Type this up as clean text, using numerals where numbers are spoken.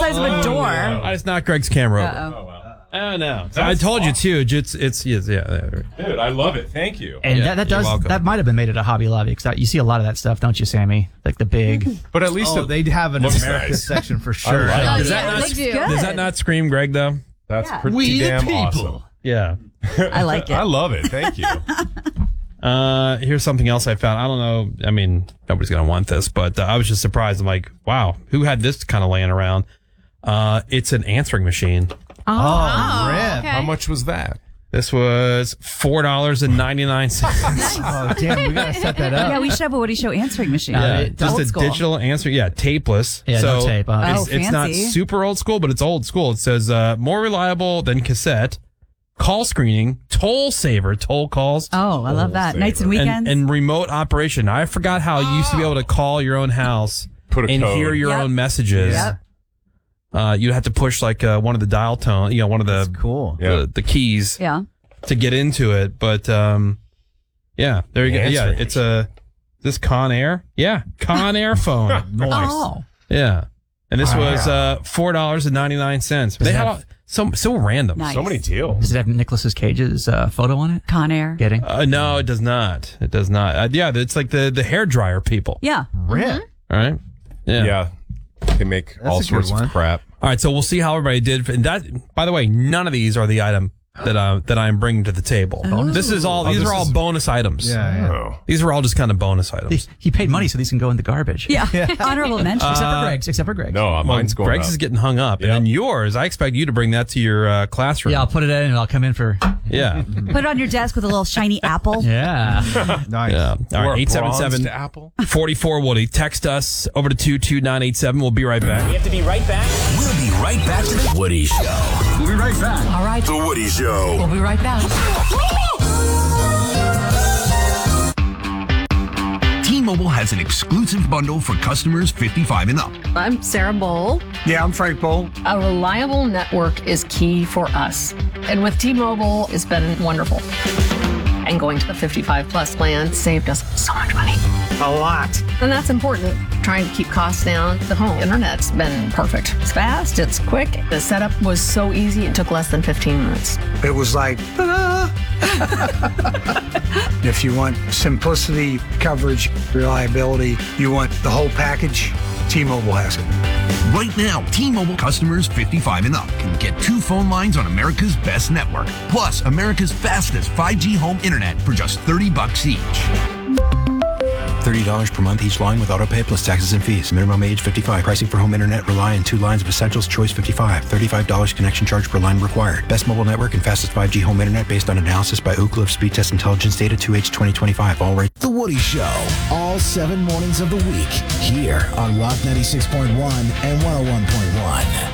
size of a door. It's not Greg's camera. Uh-oh. Oh, no. So I told you, too. It's yeah. Dude, I love it. Thank you. And that might have been made at a Hobby Lobby because you see a lot of that stuff, don't you, Sammy? Like the big. But at least they'd have an America nice. section for sure. Does that not scream Greg, though? That's pretty damn awesome. Yeah. I like it. I love it. Thank you. Here's something else I found. I don't know. I mean, nobody's going to want this, but I was just surprised. I'm like, wow, who had this kind of laying around? It's an answering machine. Oh, rip. okay. How much was that? This was $4.99. Oh, damn, we got to set that up. Yeah, we should have a Woody Show answering machine. Yeah, just Old a school. digital answer. Yeah, tapeless. Yeah, so no tape. it's not fancy. super old school, but it's old school. It says more reliable than cassette, call screening, toll saver, toll calls. Oh, I love that. Nights and weekends. And remote operation. I forgot how you used to be able to call your own house Put a and code. hear your Yep. own messages. Yep. You'd have to push like one of the dial tone, one of the Cool. the keys Yeah. to get into it. But yeah, there you go. Yeah, Answering it's this Conair. Yeah, Conair phone. Nice. Oh. Yeah, and this was $4.99. They had so random. Nice. So many deals. Does it have Nicolas Cage's photo on it? Conair. Getting. No, it does not. It does not. Yeah, it's like the hairdryer people. Yeah. Rip. All right. Yeah. They make all a good sorts one. of crap. All right, so we'll see how everybody did. And that, by the way, none of these are the item that I'm bringing to the table. This is all. These are all bonus items. Yeah. Oh. These are all just kind of bonus items. He paid money so these can go in the garbage. Yeah. Honorable mention. Except for Greg's. No, mine's going Greg's up. is getting hung up, Yeah. and then yours. I expect you to bring that to your classroom. Yeah, I'll put it in and I'll come in for. Yeah. Put it on your desk with a little shiny apple. Yeah. Nice. Yeah. All Or right. a bronzed 877 apple. 44 Woody. Text us over to 22987. We'll be right back. We have to be right back. We'll be right back to the Woody Show. We'll be right back. All right. The Woody Show. We'll be right back. T-Mobile has an exclusive bundle for customers 55 and up. I'm Sarah Bowl. Yeah, I'm Frank Bowl. A reliable network is key for us. And with T-Mobile, it's been wonderful. And going to the 55 plus plan saved us so much money. A lot. And that's important. Trying to keep costs down. The home internet's been perfect. It's fast, it's quick. The setup was so easy, it took less than 15 minutes. It was like, ta-da! If you want simplicity, coverage, reliability, you want the whole package, T-Mobile has it. Right now, T-Mobile customers 55 and up can get 2 phone lines on America's best network, plus America's fastest 5G home internet for just $30 each. $30 per month each line with autopay plus taxes and fees. Minimum age 55. Pricing for home internet rely on 2 lines of essentials. Choice 55. $35 connection charge per line required. Best mobile network and fastest 5G home internet based on analysis by Ookla of Speed Test Intelligence data 2H 2025. All rates. The Woody Show. All 7 mornings of the week. Here on Rock 96.1 and 101.1.